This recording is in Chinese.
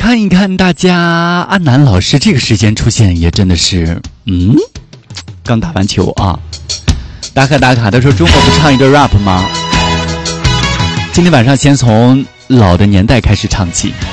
看一看大家，阿南老师这个时间出现也真的是，刚打完球啊。打卡，他说中国不唱一个 rap 吗？今天晚上先从老的年代开始唱起。